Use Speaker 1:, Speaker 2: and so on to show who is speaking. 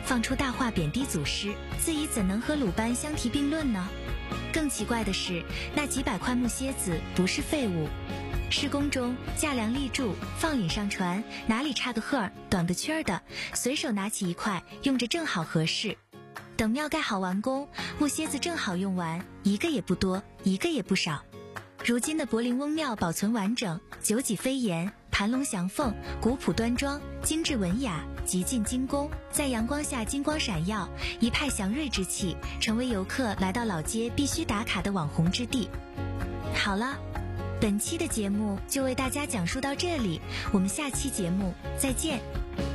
Speaker 1: 放出大话贬低祖师，自己怎能和鲁班相提并论呢？更奇怪的是，那几百块木楔子不是废物。施工中架梁立柱，放引上船，哪里差个赫儿短个曲儿的，随手拿起一块，用着正好合适。等庙盖好完工，木楔子正好用完，一个也不多，一个也不少。如今的柏林翁庙保存完整，九脊飞檐，盘龙翔凤，古朴端庄，精致文雅，极尽精工，在阳光下金光闪耀，一派祥瑞之气，成为游客来到老街必须打卡的网红之地。好了，本期的节目就为大家讲述到这里，我们下期节目再见。